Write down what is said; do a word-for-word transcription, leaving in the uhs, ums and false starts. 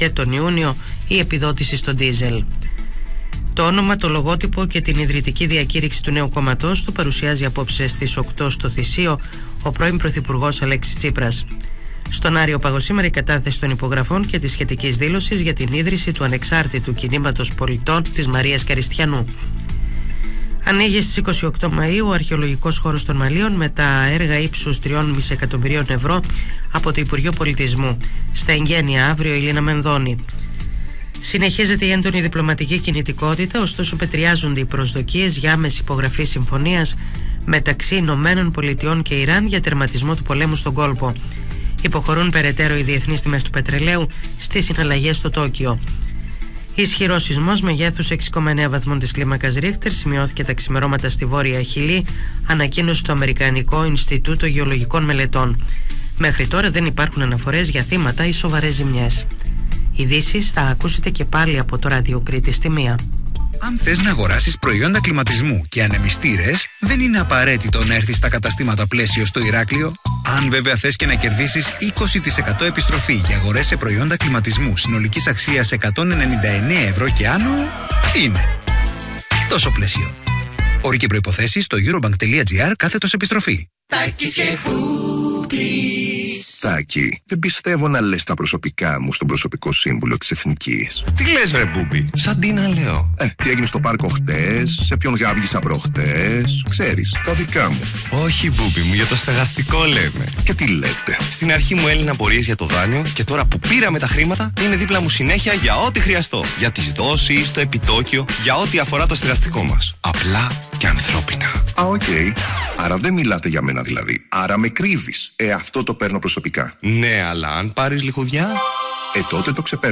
και τον Ιούνιο η επιδότηση στο ντίζελ. Το όνομα, το λογότυπο και την ιδρυτική διακήρυξη του νέου κόμματός του παρουσιάζει απόψε στις οκτώ στο Θησίο ο πρώην Πρωθυπουργός Αλέξης Τσίπρας. Στον Άριο Πάγο σήμερα η κατάθεση των υπογραφών και της σχετικής δήλωσης για την ίδρυση του ανεξάρτητου κινήματος πολιτών της Μαρίας Καριστιανού. Ανοίγει στις είκοσι οκτώ Μαΐου ο αρχαιολογικός χώρος των Μαλίων με τα έργα ύψους τριών κόμμα πέντε εκατομμυρίων ευρώ από το Υπουργείο Πολιτισμού. Στα εγγένεια αύριο η Λίνα Μενδώνη. Συνεχίζεται η έντονη διπλωματική κινητικότητα, ωστόσο πετριάζονται οι προσδοκίες για άμεση υπογραφή συμφωνίας μεταξύ Ηνωμένων Πολιτειών και Ιράν για τερματισμό του πολέμου στον κόλπο. Υποχωρούν περαιτέρω οι διεθνείς τιμές του πετρελαίου στις συναλλαγές στο Τόκιο. Ισχυρός σεισμός μεγέθους έξι κόμμα εννέα βαθμών της κλίμακας Ρίχτερ σημειώθηκε τα ξημερώματα στη Βόρεια Χιλή, ανακοίνωσε το Αμερικανικό Ινστιτούτο Γεωλογικών Μελετών. Μέχρι τώρα δεν υπάρχουν αναφορές για θύματα ή σοβαρές ζημιές. Ειδήσεις θα ακούσετε και πάλι από το Ράδιο Κρήτη στη μία. Αν θες να αγοράσεις προϊόντα κλιματισμού και ανεμιστήρες, δεν είναι απαραίτητο να έρθεις στα καταστήματα Πλαίσιο στο Ηράκλειο. Αν βέβαια θες και να κερδίσεις είκοσι τοις εκατό επιστροφή για αγορές σε προϊόντα κλιματισμού συνολικής αξίας εκατόν ενενήντα εννέα ευρώ και άνω, είναι τόσο Πλαίσιο. Όροι και προϋποθέσεις στο eurobank.gr κάθετος επιστροφή. Τάκη, δεν πιστεύω να λες τα προσωπικά μου στον προσωπικό σύμβουλο της Εθνικής. Τι λες ρε Μπούμπη, σαν τι να λέω. Ε, τι έγινε στο πάρκο χτες, σε ποιον γάβγισα προχτές, ξέρεις, τα δικά μου. Όχι Μπούμπη μου, για το στεγαστικό λέμε. Και τι λέτε. Στην αρχή μου έλυναν απορίες για το δάνειο και τώρα που πήραμε τα χρήματα είναι δίπλα μου συνέχεια για ό,τι χρειαστώ. Για τις δόσεις, το επιτόκιο, για ό,τι αφορά το στεγαστικό μας. Απλά και ανθρώπινα. Α, οκ. Okay. Άρα δεν μιλάτε για μένα δηλαδή. Άρα με κρύβεις. Ε, αυτό το παίρνω προσωπικά. Ναι, αλλά αν πάρεις λιχουδιά... Ε, τότε το ξεπέρνω.